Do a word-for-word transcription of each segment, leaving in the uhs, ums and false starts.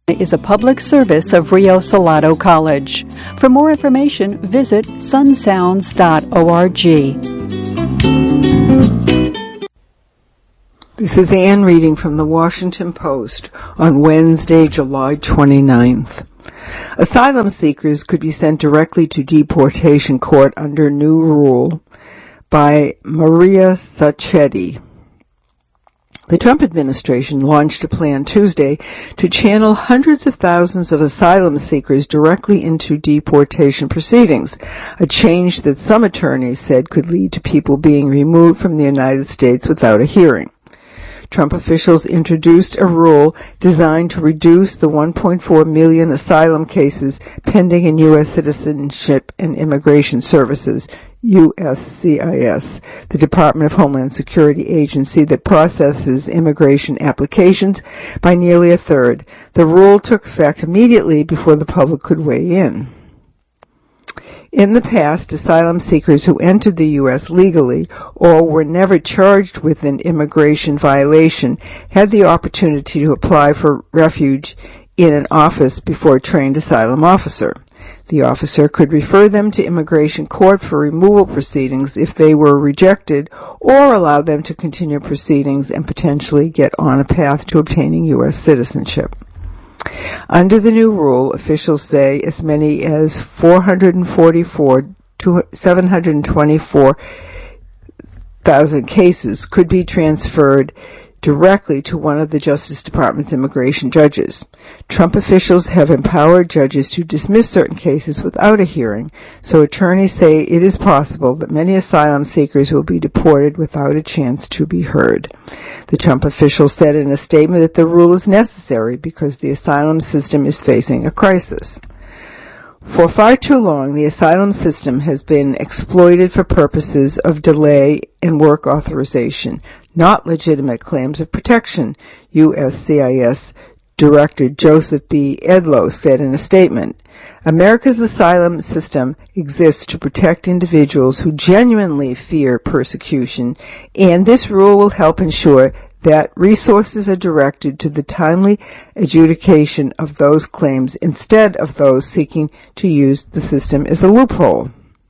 is a public service of Rio Salado College. For more information, visit sun sounds dot org. This is Ann reading from the Washington Post on Wednesday, July twenty-ninth. Asylum seekers could be sent directly to deportation court under new rule by Maria Sacchetti. The Trump administration launched a plan Tuesday to channel hundreds of thousands of asylum seekers directly into deportation proceedings, a change that some attorneys said could lead to people being removed from the United States without a hearing. Trump officials introduced a rule designed to reduce the one point four million asylum cases pending in U S Citizenship and Immigration Services, U S C I S, the Department of Homeland Security agency that processes immigration applications, by nearly a third. The rule took effect immediately before the public could weigh in. In the past, asylum seekers who entered the U S legally or were never charged with an immigration violation had the opportunity to apply for refuge in an office before a trained asylum officer. The officer could refer them to immigration court for removal proceedings if they were rejected, or allow them to continue proceedings and potentially get on a path to obtaining U S citizenship. Under the new rule, officials say as many as four hundred forty-four to seven hundred twenty-four thousand cases could be transferred directly to one of the Justice Department's immigration judges. Trump officials have empowered judges to dismiss certain cases without a hearing, so attorneys say it is possible that many asylum seekers will be deported without a chance to be heard. The Trump officials said in a statement that the rule is necessary because the asylum system is facing a crisis. For far too long, the asylum system has been exploited for purposes of delay and work authorization, not legitimate claims of protection, U S C I S Director Joseph B. Edlow said in a statement. America's asylum system exists to protect individuals who genuinely fear persecution, and this rule will help ensure that resources are directed to the timely adjudication of those claims instead of those seeking to use the system as a loophole.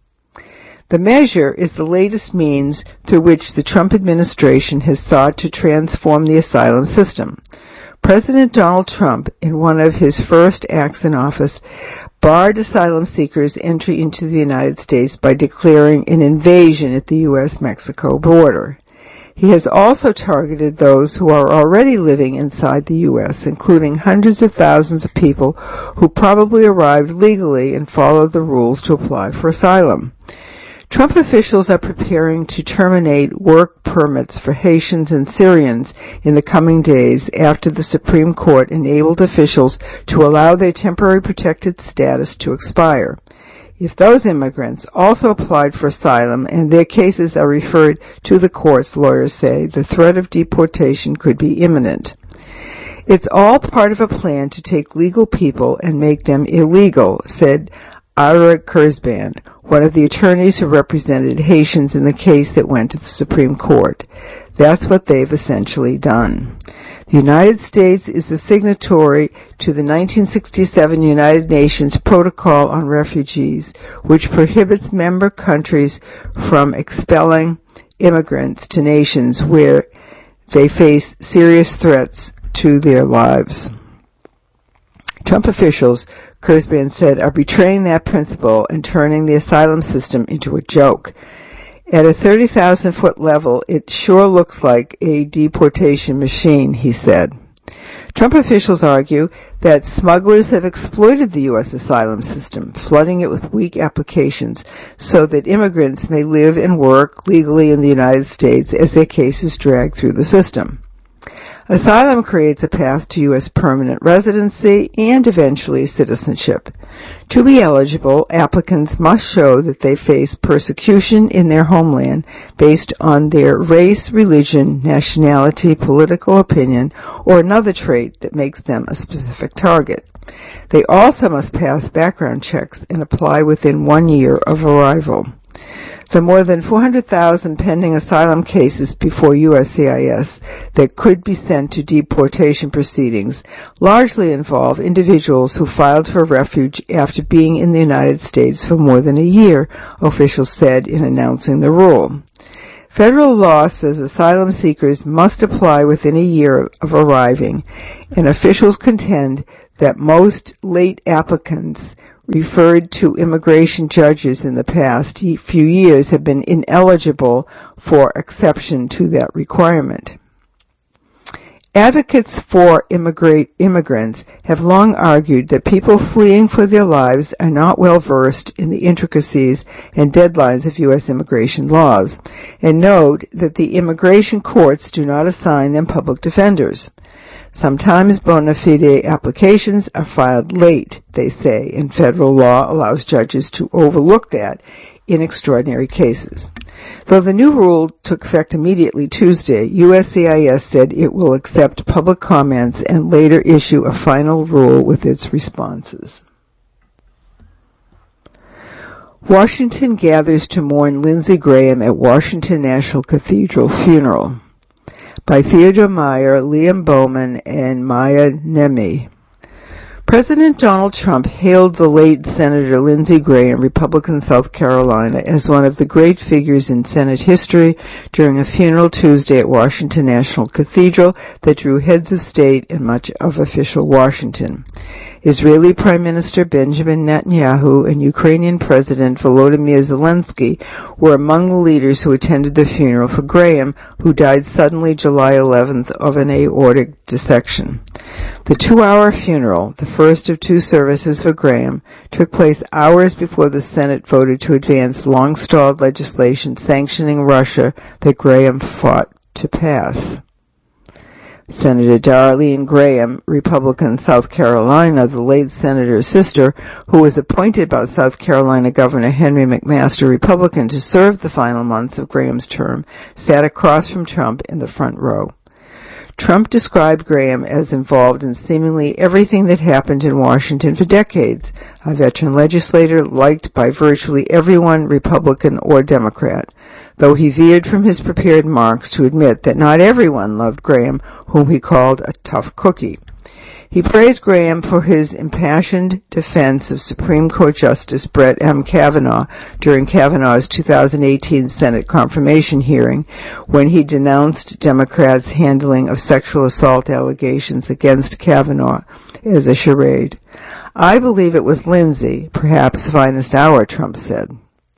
The measure is the latest means through which the Trump administration has sought to transform the asylum system. President Donald Trump, in one of his first acts in office, barred asylum seekers' entry into the United States by declaring an invasion at the U S Mexico border. He has also targeted those who are already living inside the U S, including hundreds of thousands of people who probably arrived legally and followed the rules to apply for asylum. Trump officials are preparing to terminate work permits for Haitians and Syrians in the coming days after the Supreme Court enabled officials to allow their temporary protected status to expire. If those immigrants also applied for asylum and their cases are referred to the courts, lawyers say, the threat of deportation could be imminent. It's all part of a plan to take legal people and make them illegal, said Ira Kurzban, one of the attorneys who represented Haitians in the case that went to the Supreme Court. That's what they've essentially done. The United States is a signatory to the nineteen sixty-seven United Nations Protocol on Refugees, which prohibits member countries from expelling immigrants to nations where they face serious threats to their lives. Trump officials, Kurzban said, are betraying that principle and turning the asylum system into a joke. At a thirty thousand foot level, it sure looks like a deportation machine, he said. Trump officials argue that smugglers have exploited the U S asylum system, flooding it with weak applications so that immigrants may live and work legally in the United States as their cases drag through the system. Asylum creates a path to U S permanent residency and eventually citizenship. To be eligible, applicants must show that they face persecution in their homeland based on their race, religion, nationality, political opinion, or another trait that makes them a specific target. They also must pass background checks and apply within one year of arrival. The more than four hundred thousand pending asylum cases before U S C I S that could be sent to deportation proceedings largely involve individuals who filed for refuge after being in the United States for more than a year, officials said in announcing the rule. Federal law says asylum seekers must apply within a year of arriving, and officials contend that most late applicants referred to immigration judges in the past few years have been ineligible for exception to that requirement. Advocates for immigrate, immigrants have long argued that people fleeing for their lives are not well versed in the intricacies and deadlines of U S immigration laws, and note that the immigration courts do not assign them public defenders. Sometimes bona fide applications are filed late, they say, and federal law allows judges to overlook that in extraordinary cases. Though the new rule took effect immediately Tuesday, U S C I S said it will accept public comments and later issue a final rule with its responses. Washington gathers to mourn Lindsey Graham at Washington National Cathedral funeral. By Theodore Meyer, Liam Bowman, and Maya Nemi. President Donald Trump hailed the late Senator Lindsey Graham, Republican South Carolina, as one of the great figures in Senate history during a funeral Tuesday at Washington National Cathedral that drew heads of state and much of official Washington. Israeli Prime Minister Benjamin Netanyahu and Ukrainian President Volodymyr Zelensky were among the leaders who attended the funeral for Graham, who died suddenly July eleventh of an aortic dissection. The two-hour funeral, the first of two services for Graham, took place hours before the Senate voted to advance long-stalled legislation sanctioning Russia that Graham fought to pass. Senator Darlene Graham, Republican South Carolina, the late senator's sister, who was appointed by South Carolina Governor Henry McMaster, Republican, to serve the final months of Graham's term, sat across from Trump in the front row. Trump described Graham as involved in seemingly everything that happened in Washington for decades, a veteran legislator liked by virtually everyone, Republican or Democrat, though he veered from his prepared marks to admit that not everyone loved Graham, whom he called a tough cookie. He praised Graham for his impassioned defense of Supreme Court Justice Brett M. Kavanaugh during Kavanaugh's two thousand eighteen Senate confirmation hearing, when he denounced Democrats' handling of sexual assault allegations against Kavanaugh as a charade. "I believe it was Lindsey, perhaps finest hour," Trump said.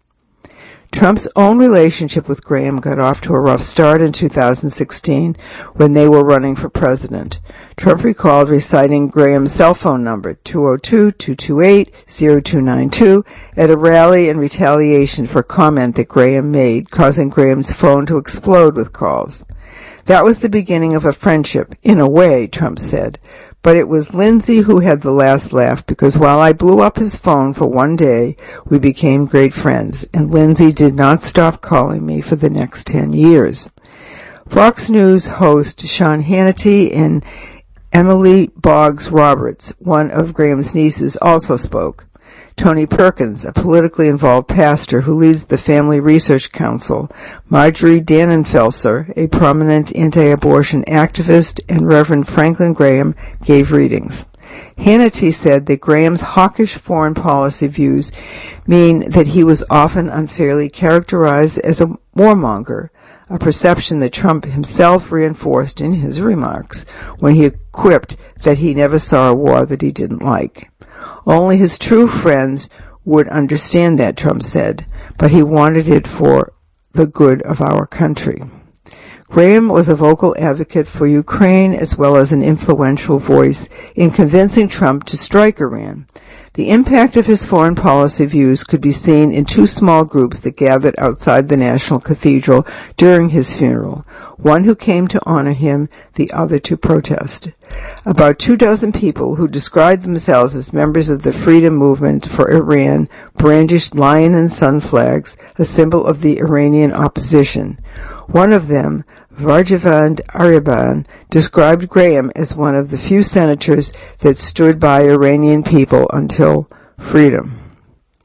Trump's own relationship with Graham got off to a rough start in two thousand sixteen when they were running for president. Trump recalled reciting Graham's cell phone number, two oh two, two two eight, oh two nine two, at a rally in retaliation for a comment that Graham made, causing Graham's phone to explode with calls. "That was the beginning of a friendship, in a way," Trump said. "But it was Lindsey who had the last laugh, because while I blew up his phone for one day, we became great friends, and Lindsey did not stop calling me for the next ten years. Fox News host Sean Hannity and Emily Boggs Roberts, one of Graham's nieces, also spoke. Tony Perkins, a politically involved pastor who leads the Family Research Council, Marjorie Dannenfelser, a prominent anti-abortion activist, and Reverend Franklin Graham gave readings. Hannity said that Graham's hawkish foreign policy views mean that he was often unfairly characterized as a warmonger, a perception that Trump himself reinforced in his remarks when he quipped that he never saw a war that he didn't like. Only his true friends would understand that, Trump said, but he wanted it for the good of our country. Graham was a vocal advocate for Ukraine as well as an influential voice in convincing Trump to strike Iran. The impact of his foreign policy views could be seen in two small groups that gathered outside the National Cathedral during his funeral, one who came to honor him, the other to protest. About two dozen people who described themselves as members of the Freedom Movement for Iran brandished lion and sun flags, a symbol of the Iranian opposition. One of them, Varjavand Aryaban, described Graham as one of the few senators that stood by Iranian people until freedom.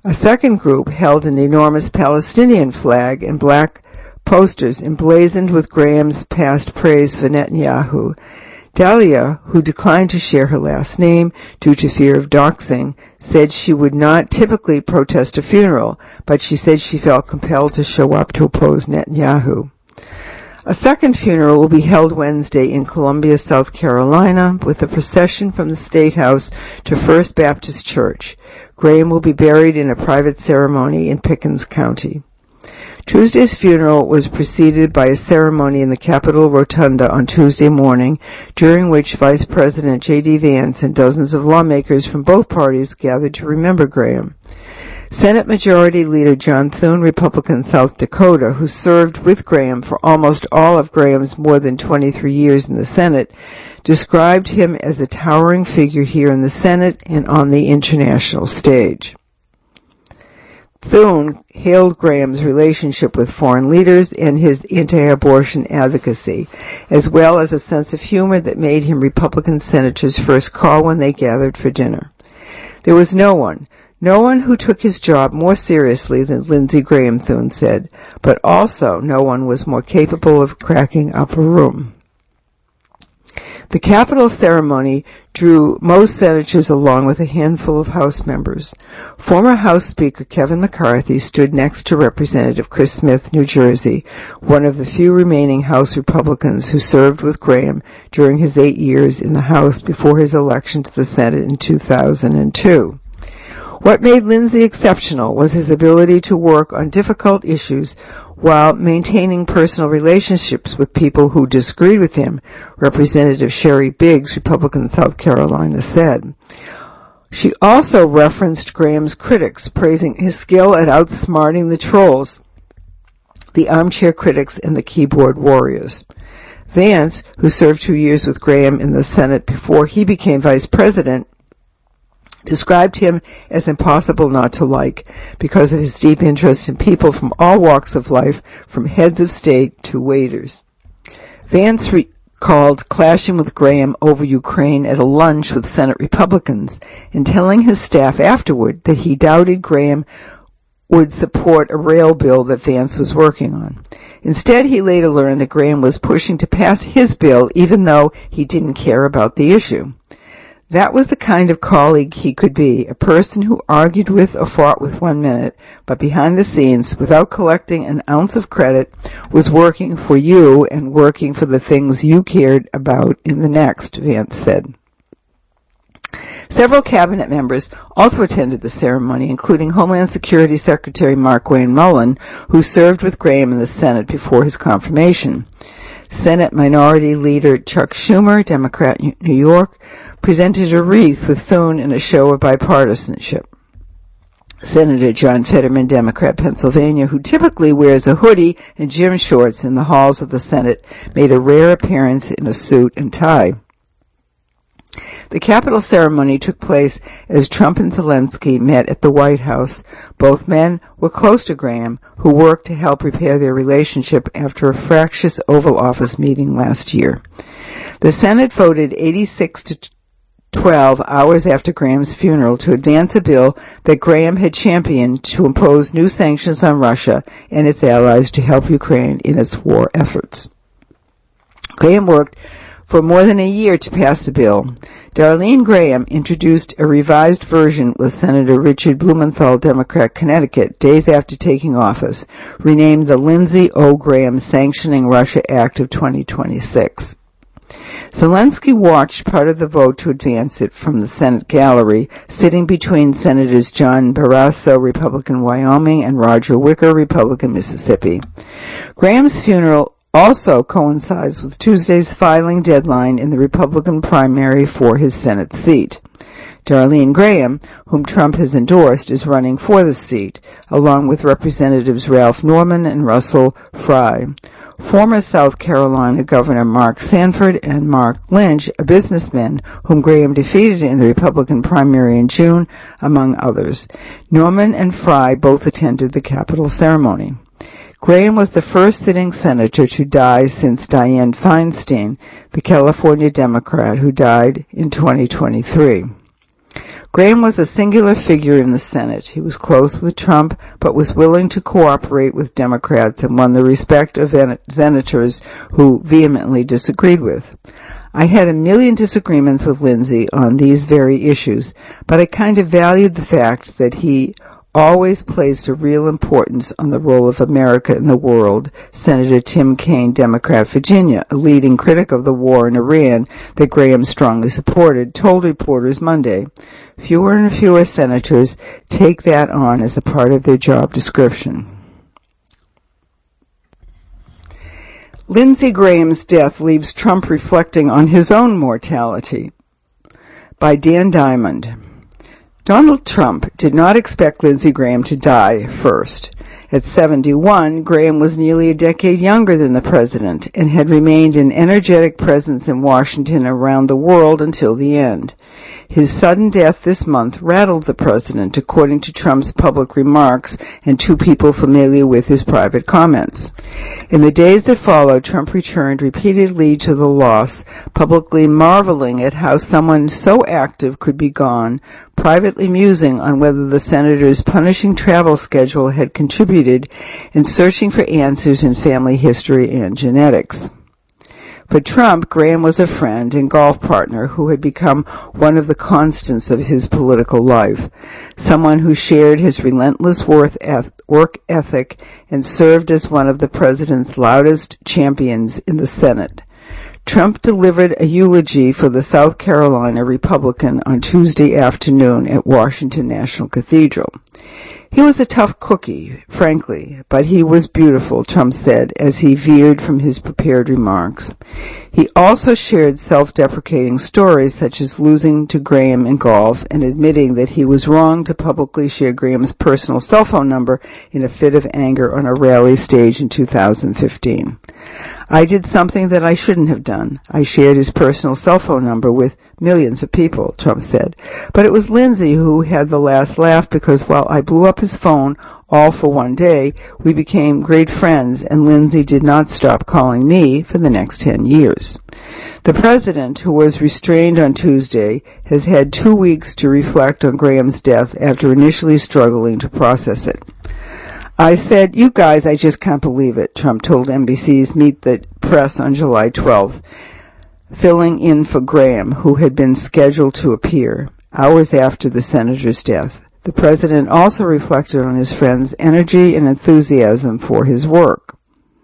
A second group held an enormous Palestinian flag and black posters emblazoned with Graham's past praise for Netanyahu. Dahlia, who declined to share her last name due to fear of doxing, said she would not typically protest a funeral, but she said she felt compelled to show up to oppose Netanyahu. A second funeral will be held Wednesday in Columbia, South Carolina, with a procession from the State House to First Baptist Church. Graham will be buried in a private ceremony in Pickens County. Tuesday's funeral was preceded by a ceremony in the Capitol Rotunda on Tuesday morning, during which Vice President J D Vance and dozens of lawmakers from both parties gathered to remember Graham. Senate Majority Leader John Thune, Republican, South Dakota, who served with Graham for almost all of Graham's more than twenty-three years in the Senate, described him as a towering figure here in the Senate and on the international stage. Thune hailed Graham's relationship with foreign leaders and his anti-abortion advocacy, as well as a sense of humor that made him Republican senators' first call when they gathered for dinner. There was no one, no one who took his job more seriously than Lindsey Graham, Thune said, but also no one was more capable of cracking up a room. The Capitol ceremony drew most senators along with a handful of House members. Former House Speaker Kevin McCarthy stood next to Representative Chris Smith, New Jersey, one of the few remaining House Republicans who served with Graham during his eight years in the House before his election to the Senate in two thousand two. What made Lindsey exceptional was his ability to work on difficult issues while maintaining personal relationships with people who disagreed with him, Representative Sherry Biggs, Republican, South Carolina, said. She also referenced Graham's critics, praising his skill at outsmarting the trolls, the armchair critics, and the keyboard warriors. Vance, who served two years with Graham in the Senate before he became vice president, described him as impossible not to like because of his deep interest in people from all walks of life, from heads of state to waiters. Vance recalled clashing with Graham over Ukraine at a lunch with Senate Republicans and telling his staff afterward that he doubted Graham would support a rail bill that Vance was working on. Instead, he later learned that Graham was pushing to pass his bill even though he didn't care about the issue. That was the kind of colleague he could be, a person who argued with or fought with one minute, but behind the scenes, without collecting an ounce of credit, was working for you and working for the things you cared about in the next, Vance said. Several cabinet members also attended the ceremony, including Homeland Security Secretary Markwayne Mullin, who served with Graham in the Senate before his confirmation. Senate Minority Leader Chuck Schumer, Democrat, New York, presented a wreath with Thune in a show of bipartisanship. Senator John Fetterman, Democrat, Pennsylvania, who typically wears a hoodie and gym shorts in the halls of the Senate, made a rare appearance in a suit and tie. The Capitol ceremony took place as Trump and Zelensky met at the White House. Both men were close to Graham, who worked to help repair their relationship after a fractious Oval Office meeting last year. The Senate voted eighty-six to twelve hours after Graham's funeral to advance a bill that Graham had championed to impose new sanctions on Russia and its allies to help Ukraine in its war efforts. Graham worked for more than a year to pass the bill. Darlene Graham introduced a revised version with Senator Richard Blumenthal, Democrat, Connecticut, days after taking office, renamed the Lindsey O. Graham Sanctioning Russia Act of twenty twenty-six. Zelensky watched part of the vote to advance it from the Senate gallery, sitting between Senators John Barrasso, Republican, Wyoming, and Roger Wicker, Republican, Mississippi. Graham's funeral also coincides with Tuesday's filing deadline in the Republican primary for his Senate seat. Darlene Graham, whom Trump has endorsed, is running for the seat, along with Representatives Ralph Norman and Russell Fry. Former South Carolina Governor Mark Sanford and Mark Lynch, a businessman whom Graham defeated in the Republican primary in June, among others. Norman and Fry both attended the Capitol ceremony. Graham was the first sitting senator to die since Dianne Feinstein, the California Democrat who died in twenty twenty-three. Graham was a singular figure in the Senate. He was close with Trump, but was willing to cooperate with Democrats and won the respect of senators who vehemently disagreed with. I had a million disagreements with Lindsey on these very issues, but I kind of valued the fact that he always placed a real importance on the role of America in the world, Senator Tim Kaine, Democrat, Virginia, a leading critic of the war in Iran that Graham strongly supported, told reporters Monday. Fewer and fewer senators take that on as a part of their job description. Lindsey Graham's death leaves Trump reflecting on his own mortality. By Dan Diamond. Donald Trump did not expect Lindsey Graham to die first. At seventy-one, Graham was nearly a decade younger than the president and had remained an energetic presence in Washington and around the world until the end. His sudden death this month rattled the president, according to Trump's public remarks and two people familiar with his private comments. In the days that followed, Trump returned repeatedly to the loss, publicly marveling at how someone so active could be gone, privately musing on whether the senator's punishing travel schedule had contributed, and searching for answers in family history and genetics. For Trump, Graham was a friend and golf partner who had become one of the constants of his political life, someone who shared his relentless work ethic and served as one of the president's loudest champions in the Senate. Trump delivered a eulogy for the South Carolina Republican on Tuesday afternoon at Washington National Cathedral. He was a tough cookie, frankly, but he was beautiful, Trump said as he veered from his prepared remarks. He also shared self-deprecating stories such as losing to Graham in golf and admitting that he was wrong to publicly share Graham's personal cell phone number in a fit of anger on a rally stage in two thousand fifteen. I did something that I shouldn't have done. I shared his personal cell phone number with millions of people, Trump said. But it was Lindsey who had the last laugh because while I blew up his phone all for one day, we became great friends and Lindsey did not stop calling me for the next ten years. The president, who was restrained on Tuesday, has had two weeks to reflect on Graham's death after initially struggling to process it. I said, "You guys, I just can't believe it," Trump told N B C's Meet the Press on July twelfth, filling in for Graham, who had been scheduled to appear hours after the senator's death. The president also reflected on his friend's energy and enthusiasm for his work.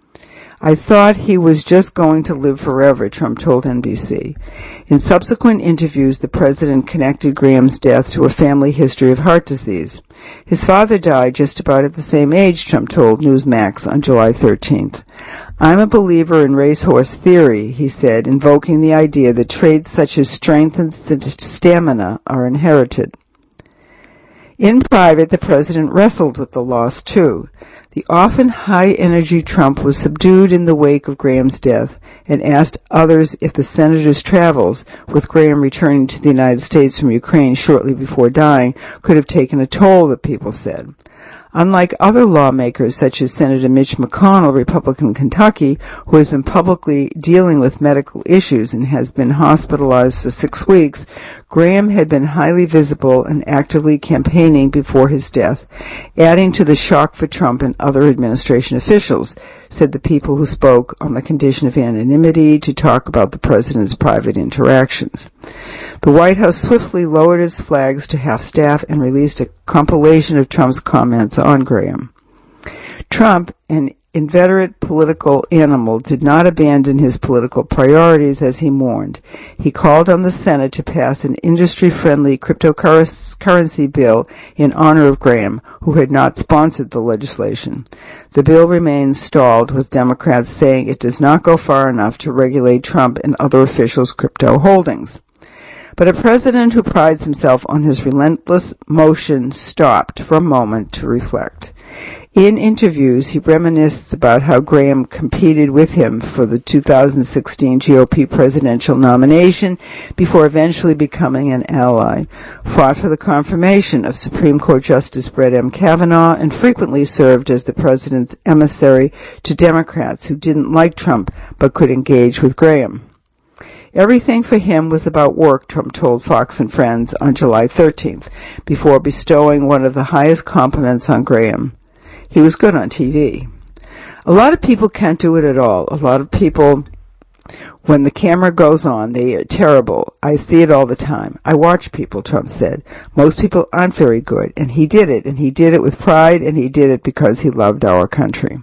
"I thought he was just going to live forever," Trump told N B C. In subsequent interviews, the president connected Graham's death to a family history of heart disease. His father died just about at the same age, Trump told Newsmax on July thirteenth. "I'm a believer in racehorse theory," he said, invoking the idea that traits such as strength and st- stamina are inherited. In private, the president wrestled with the loss, too. The often high-energy Trump was subdued in the wake of Graham's death and asked others if the senator's travels, with Graham returning to the United States from Ukraine shortly before dying, could have taken a toll, the people said. Unlike other lawmakers such as Senator Mitch McConnell, Republican Kentucky, who has been publicly dealing with medical issues and has been hospitalized for six weeks, Graham had been highly visible and actively campaigning before his death, adding to the shock for Trump and other administration officials, said the people who spoke on the condition of anonymity to talk about the president's private interactions. The White House swiftly lowered its flags to half-staff and released a compilation of Trump's comments on Graham. Trump, an inveterate political animal, did not abandon his political priorities as he mourned. He called on the Senate to pass an industry-friendly cryptocurrency bill in honor of Graham, who had not sponsored the legislation. The bill remains stalled, with Democrats saying it does not go far enough to regulate Trump and other officials' crypto holdings. But a president who prides himself on his relentless motion stopped for a moment to reflect. In interviews, he reminisced about how Graham competed with him for the two thousand sixteen G O P presidential nomination before eventually becoming an ally, fought for the confirmation of Supreme Court Justice Brett M. Kavanaugh, and frequently served as the president's emissary to Democrats who didn't like Trump but could engage with Graham. Everything for him was about work, Trump told Fox and Friends on July thirteenth, before bestowing one of the highest compliments on Graham. He was good on T V. A lot of people can't do it at all. A lot of people, when the camera goes on, they are terrible. I see it all the time. I watch people, Trump said. Most people aren't very good, and he did it, and he did it with pride, and he did it because he loved our country.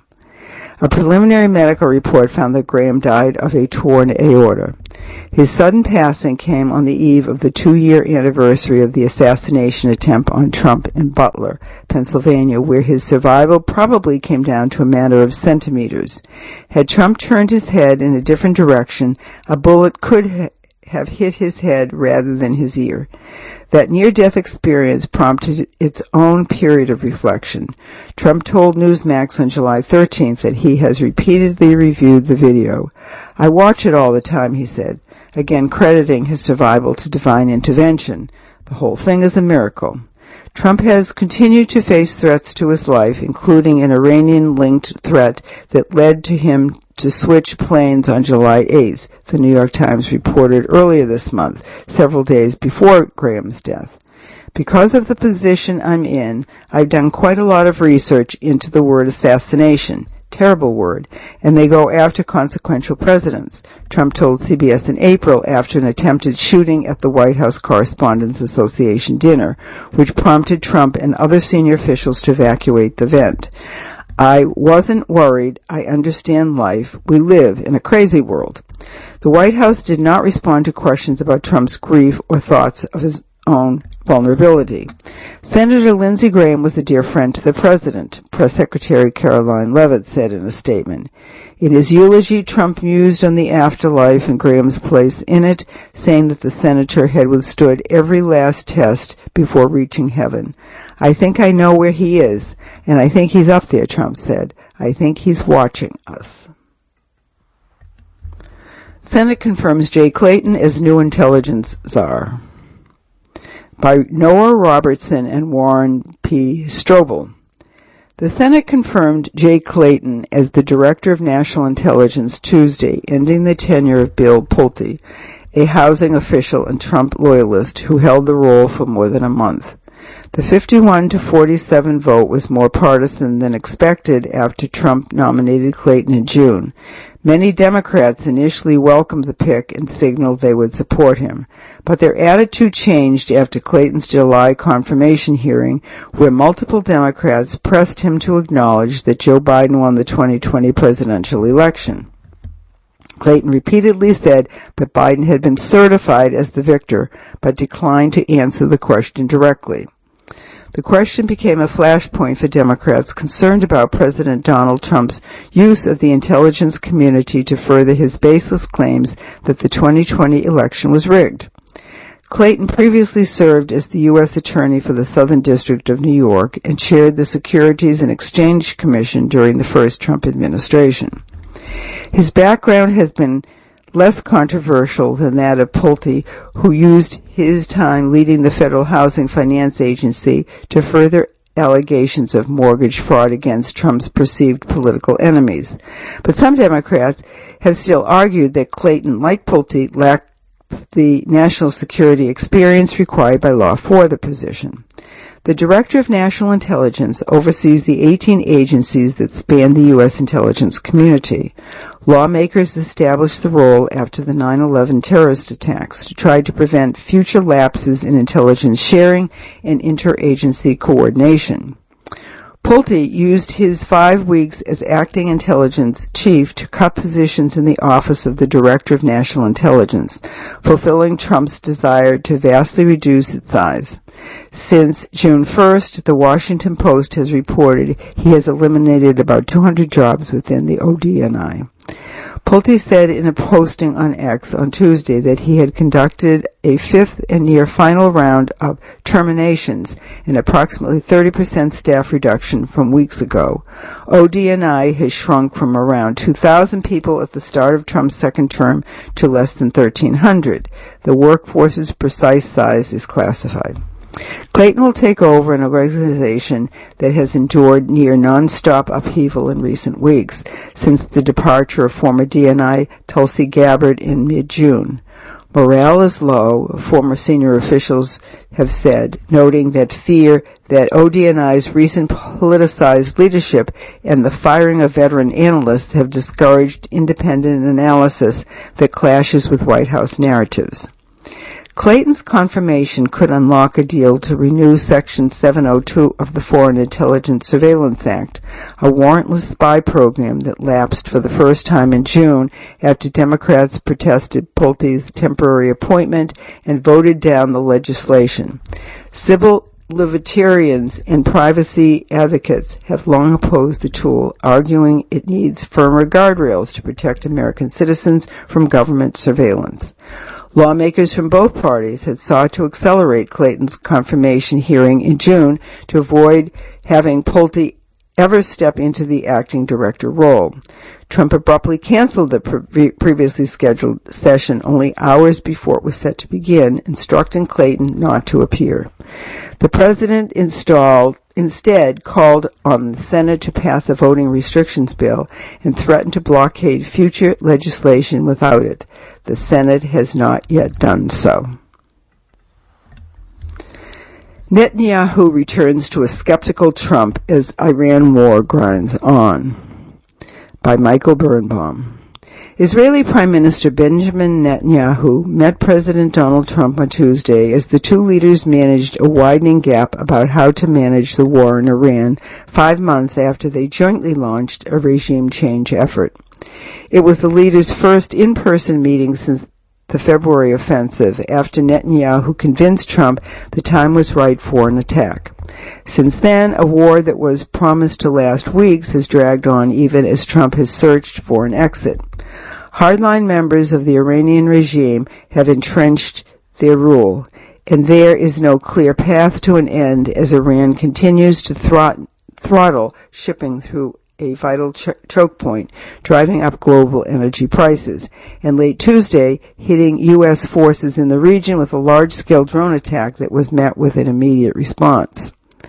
A preliminary medical report found that Graham died of a torn aorta. His sudden passing came on the eve of the two-year anniversary of the assassination attempt on Trump in Butler, Pennsylvania, where his survival probably came down to a matter of centimeters. Had Trump turned his head in a different direction, a bullet could ha- have hit his head rather than his ear. That near-death experience prompted its own period of reflection. Trump told Newsmax on July thirteenth that he has repeatedly reviewed the video. I watch it all the time, he said, again crediting his survival to divine intervention. The whole thing is a miracle. Trump has continued to face threats to his life, including an Iranian-linked threat that led to him to switch planes on July eighth, the New York Times reported earlier this month, several days before Graham's death. Because of the position I'm in, I've done quite a lot of research into the word assassination. Terrible word, and they go after consequential presidents, Trump told C B S in April after an attempted shooting at the White House Correspondents Association dinner, which prompted Trump and other senior officials to evacuate the event. I wasn't worried. I understand life. We live in a crazy world. The White House did not respond to questions about Trump's grief or thoughts of his own vulnerability. Senator Lindsey Graham was a dear friend to the president, Press Secretary Caroline Leavitt said in a statement. In his eulogy, Trump mused on the afterlife and Graham's place in it, saying that the senator had withstood every last test before reaching heaven. I think I know where he is, and I think he's up there, Trump said. I think he's watching us. Senate confirms Jay Clayton as new intelligence czar. By Noah Robertson and Warren P. Strobel. The Senate confirmed Jay Clayton as the Director of National Intelligence Tuesday, ending the tenure of Bill Pulte, a housing official and Trump loyalist who held the role for more than a month. The fifty-one to forty-seven vote was more partisan than expected after Trump nominated Clayton in June. Many Democrats initially welcomed the pick and signaled they would support him, but their attitude changed after Clayton's July confirmation hearing, where multiple Democrats pressed him to acknowledge that Joe Biden won the twenty twenty presidential election. Clayton repeatedly said that Biden had been certified as the victor, but declined to answer the question directly. The question became a flashpoint for Democrats concerned about President Donald Trump's use of the intelligence community to further his baseless claims that the twenty twenty election was rigged. Clayton previously served as the U S Attorney for the Southern District of New York and chaired the Securities and Exchange Commission during the first Trump administration. His background has been less controversial than that of Pulte, who used his time leading the Federal Housing Finance Agency to further allegations of mortgage fraud against Trump's perceived political enemies. But some Democrats have still argued that Clayton, like Pulte, lacked the national security experience required by law for the position. The Director of National Intelligence oversees the eighteen agencies that span the U S intelligence community. Lawmakers established the role after the nine eleven terrorist attacks to try to prevent future lapses in intelligence sharing and interagency coordination. Pulte used his five weeks as acting intelligence chief to cut positions in the office of the Director of National Intelligence, fulfilling Trump's desire to vastly reduce its size. Since June first, the Washington Post has reported he has eliminated about two hundred jobs within the O D N I. Pulte said in a posting on X on Tuesday that he had conducted a fifth and near final round of terminations, an approximately thirty percent staff reduction from weeks ago. O D N I has shrunk from around two thousand people at the start of Trump's second term to less than thirteen hundred. The workforce's precise size is classified. Clayton will take over an organization that has endured near non-stop upheaval in recent weeks, since the departure of former D N I Tulsi Gabbard in mid-June. Morale is low, former senior officials have said, noting that fear that O D N I's recent politicized leadership and the firing of veteran analysts have discouraged independent analysis that clashes with White House narratives. Clayton's confirmation could unlock a deal to renew Section seven oh two of the Foreign Intelligence Surveillance Act, a warrantless spy program that lapsed for the first time in June after Democrats protested Pulte's temporary appointment and voted down the legislation. Civil libertarians and privacy advocates have long opposed the tool, arguing it needs firmer guardrails to protect American citizens from government surveillance. Lawmakers from both parties had sought to accelerate Clayton's confirmation hearing in June to avoid having Pulte ever step into the acting director role. Trump abruptly canceled the pre- previously scheduled session only hours before it was set to begin, instructing Clayton not to appear. The president installed, instead called on the Senate to pass a voting restrictions bill and threatened to blockade future legislation without it. The Senate has not yet done so. Netanyahu returns to a skeptical Trump as Iran war grinds on. By Michael Birnbaum. Israeli Prime Minister Benjamin Netanyahu met President Donald Trump on Tuesday as the two leaders managed a widening gap about how to manage the war in Iran five months after they jointly launched a regime change effort. It was the leaders' first in-person meeting since the February offensive, after Netanyahu convinced Trump the time was right for an attack. Since then, a war that was promised to last weeks has dragged on even as Trump has searched for an exit. Hardline members of the Iranian regime have entrenched their rule, and there is no clear path to an end as Iran continues to throt- throttle shipping through a vital ch- choke point, driving up global energy prices, and late Tuesday hitting U S forces in the region with a large-scale drone attack that was met with an immediate response.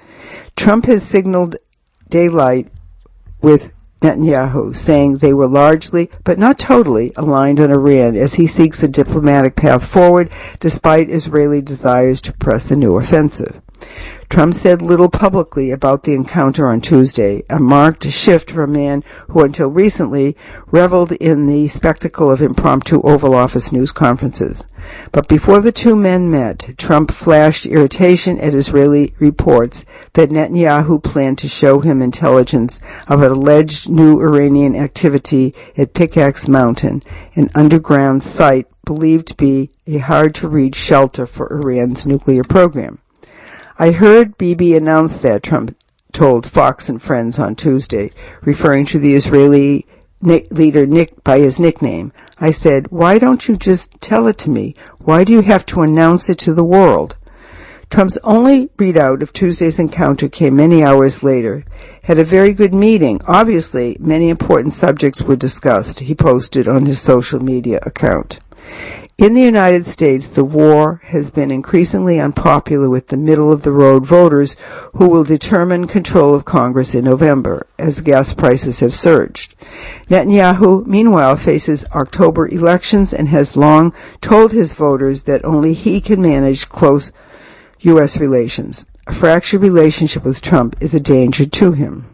Trump has signaled daylight with Netanyahu, saying they were largely, but not totally, aligned on Iran as he seeks a diplomatic path forward despite Israeli desires to press a new offensive. Trump said little publicly about the encounter on Tuesday, a marked shift for a man who until recently reveled in the spectacle of impromptu Oval Office news conferences. But before the two men met, Trump flashed irritation at Israeli reports that Netanyahu planned to show him intelligence of an alleged new Iranian activity at Pickaxe Mountain, an underground site believed to be a hard-to-reach shelter for Iran's nuclear program. I heard Bibi announce that, Trump told Fox and Friends on Tuesday, referring to the Israeli Nick, leader Nick by his nickname. I said, why don't you just tell it to me? Why do you have to announce it to the world? Trump's only readout of Tuesday's encounter came many hours later. Had a very good meeting. Obviously, many important subjects were discussed, he posted on his social media account. In the United States, the war has been increasingly unpopular with the middle-of-the-road voters who will determine control of Congress in November, as gas prices have surged. Netanyahu, meanwhile, faces October elections and has long told his voters that only he can manage close U S relations. A fractured relationship with Trump is a danger to him.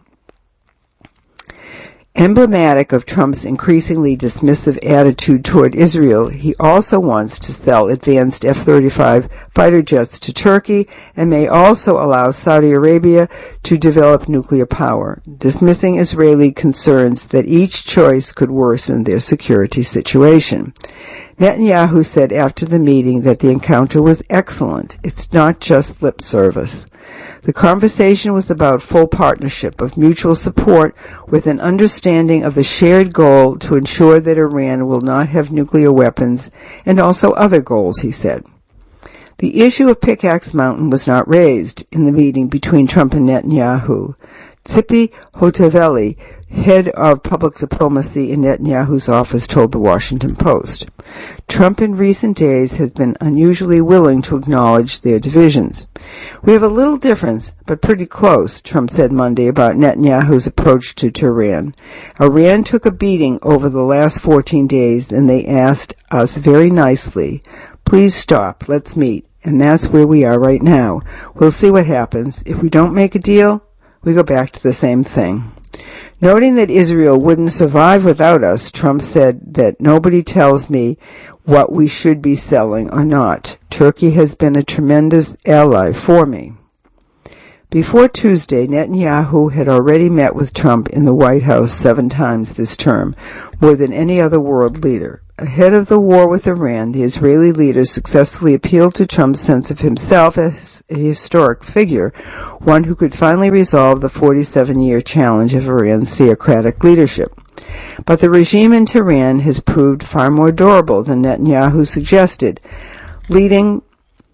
Emblematic of Trump's increasingly dismissive attitude toward Israel, he also wants to sell advanced F thirty-five fighter jets to Turkey and may also allow Saudi Arabia to develop nuclear power, dismissing Israeli concerns that each choice could worsen their security situation. Netanyahu said after the meeting that the encounter was excellent. It's not just lip service. The conversation was about full partnership of mutual support with an understanding of the shared goal to ensure that Iran will not have nuclear weapons and also other goals, he said. The issue of Pickaxe Mountain was not raised in the meeting between Trump and Netanyahu. Tzipi Hotovely, head of public diplomacy in Netanyahu's office, told the Washington Post. Trump in recent days has been unusually willing to acknowledge their divisions. We have a little difference, but pretty close, Trump said Monday about Netanyahu's approach to Tehran. Iran took a beating over the last fourteen days, and they asked us very nicely, please stop, let's meet. And that's where we are right now. We'll see what happens. If we don't make a deal, we go back to the same thing. Noting that Israel wouldn't survive without us, Trump said that nobody tells me what we should be selling or not. Turkey has been a tremendous ally for me. Before Tuesday, Netanyahu had already met with Trump in the White House seven times this term, more than any other world leader. Ahead of the war with Iran, the Israeli leader successfully appealed to Trump's sense of himself as a historic figure, one who could finally resolve the forty-seven-year challenge of Iran's theocratic leadership. But the regime in Tehran has proved far more durable than Netanyahu suggested, leading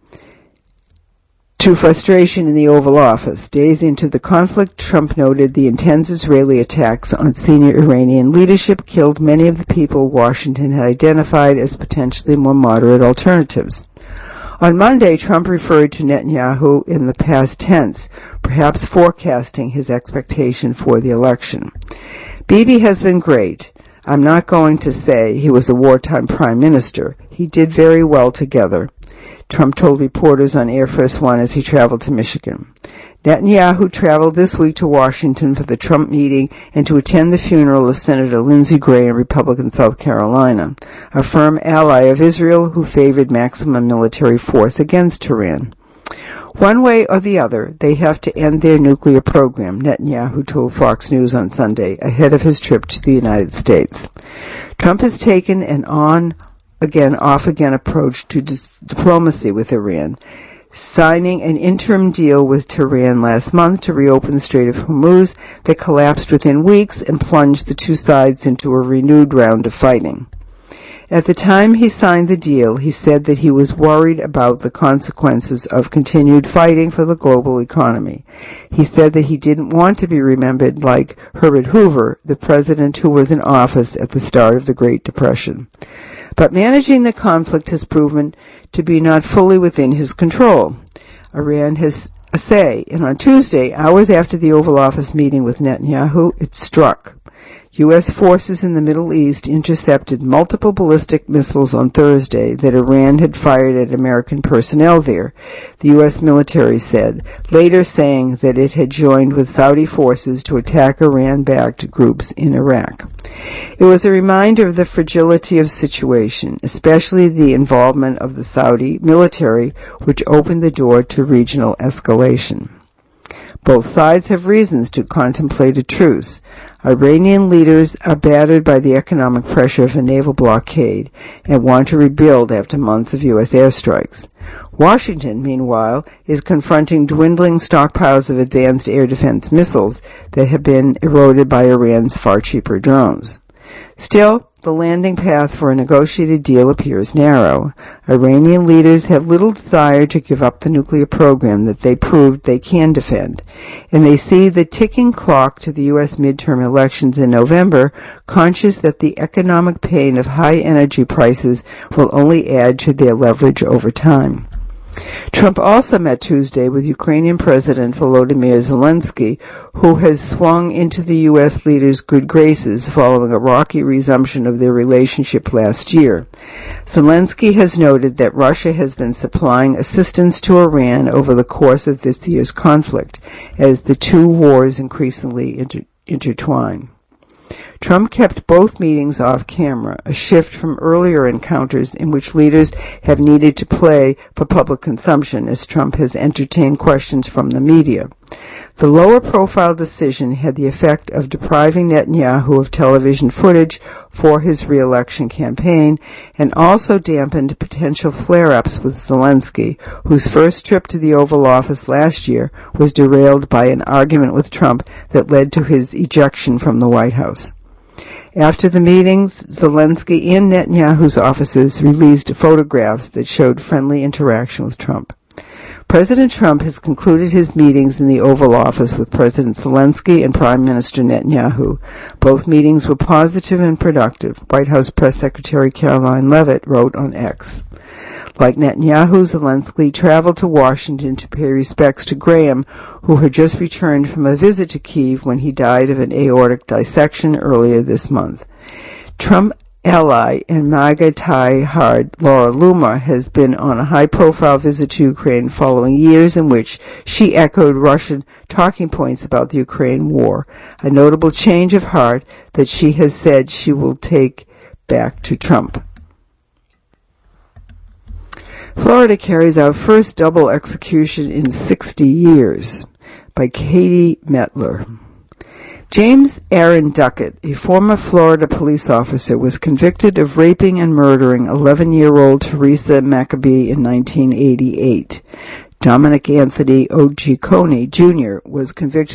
to frustration in the Oval Office. Days into the conflict, Trump noted the intense Israeli attacks on senior Iranian leadership killed many of the people Washington had identified as potentially more moderate alternatives. On Monday, Trump referred to Netanyahu in the past tense, perhaps forecasting his expectation for the election. Bibi has been great. I'm not going to say he was a wartime prime minister. He did very well together, Trump told reporters on Air Force One as he traveled to Michigan. Netanyahu traveled this week to Washington for the Trump meeting and to attend the funeral of Senator Lindsey Graham, Republican South Carolina, a firm ally of Israel who favored maximum military force against Tehran. One way or the other, they have to end their nuclear program, Netanyahu told Fox News on Sunday, ahead of his trip to the United States. Trump has taken an on-again, off-again approach to dis- diplomacy with Iran, signing an interim deal with Tehran last month to reopen the Strait of Hormuz that collapsed within weeks and plunged the two sides into a renewed round of fighting. At the time he signed the deal, he said that he was worried about the consequences of continued fighting for the global economy. He said that he didn't want to be remembered like Herbert Hoover, the president who was in office at the start of the Great Depression. But managing the conflict has proven to be not fully within his control. Iran has a say, and on Tuesday, hours after the Oval Office meeting with Netanyahu, it struck. U S forces in the Middle East intercepted multiple ballistic missiles on Thursday that Iran had fired at American personnel there, the U S military said, later saying that it had joined with Saudi forces to attack Iran-backed groups in Iraq. It was a reminder of the fragility of the situation, especially the involvement of the Saudi military, which opened the door to regional escalation. Both sides have reasons to contemplate a truce. Iranian leaders are battered by the economic pressure of a naval blockade and want to rebuild after months of U S airstrikes. Washington, meanwhile, is confronting dwindling stockpiles of advanced air defense missiles that have been eroded by Iran's far cheaper drones. Still, the landing path for a negotiated deal appears narrow. Iranian leaders have little desire to give up the nuclear program that they proved they can defend, and they see the ticking clock to the U S midterm elections in November, conscious that the economic pain of high energy prices will only add to their leverage over time. Trump also met Tuesday with Ukrainian President Volodymyr Zelensky, who has swung into the U S leader's good graces following a rocky resumption of their relationship last year. Zelensky has noted that Russia has been supplying assistance to Iran over the course of this year's conflict, as the two wars increasingly inter- intertwine. Trump kept both meetings off camera, a shift from earlier encounters in which leaders have needed to play for public consumption, as Trump has entertained questions from the media. The lower-profile decision had the effect of depriving Netanyahu of television footage for his re-election campaign and also dampened potential flare-ups with Zelensky, whose first trip to the Oval Office last year was derailed by an argument with Trump that led to his ejection from the White House. After the meetings, Zelensky and Netanyahu's offices released photographs that showed friendly interaction with Trump. President Trump has concluded his meetings in the Oval Office with President Zelensky and Prime Minister Netanyahu. Both meetings were positive and productive, White House Press Secretary Caroline Leavitt wrote on X. Like Netanyahu, Zelensky traveled to Washington to pay respects to Graham, who had just returned from a visit to Kyiv when he died of an aortic dissection earlier this month. Trump ally and MAGA tie-hard Laura Loomer has been on a high-profile visit to Ukraine following years in which she echoed Russian talking points about the Ukraine war, a notable change of heart that she has said she will take back to Trump. Florida carries out first double execution in sixty years by Katie Metler. James Aaron Duckett, a former Florida police officer, was convicted of raping and murdering eleven-year-old Teresa Maccabee in nineteen eighty-eight. Dominic Anthony Ojikoni, Junior was convicted